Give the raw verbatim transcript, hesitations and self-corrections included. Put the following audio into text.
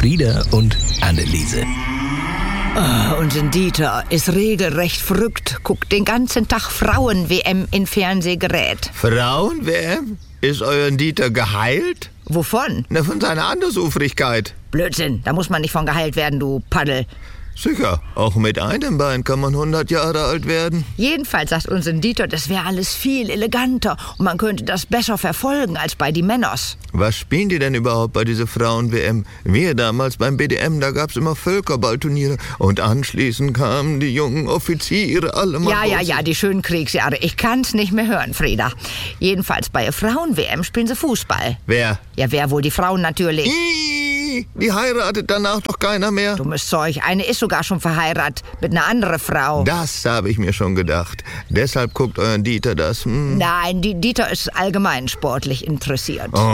Frieda und Anneliese. Oh, unser Dieter ist regelrecht verrückt. Guckt den ganzen Tag Frauen-W M in Fernsehgerät. Frauen-W M? Ist euer Dieter geheilt? Wovon? Na, von seiner Andersufrigkeit. Blödsinn, da muss man nicht von geheilt werden, du Paddel. Sicher, auch mit einem Bein kann man hundert Jahre alt werden. Jedenfalls sagt unser Dieter, das wäre alles viel eleganter und man könnte das besser verfolgen als bei die Männers. Was spielen die denn überhaupt bei dieser Frauen-W M? Wir damals beim B D M, da gab's immer Völkerballturniere und anschließend kamen die jungen Offiziere alle mal Ja, ja, raus. ja, die schönen Kriegsjahre. Ich kann's nicht mehr hören, Frieda. Jedenfalls bei der Frauen-W M spielen sie Fußball. Wer? Ja, wer wohl? Die Frauen natürlich. Ih, die heiratet danach doch keiner mehr. Dummes Zeug. Eine ist sogar schon verheiratet mit einer anderen Frau. Das habe ich mir schon gedacht. Deshalb guckt euer Dieter das. Hm. Nein, die Dieter ist allgemein sportlich interessiert. Oh.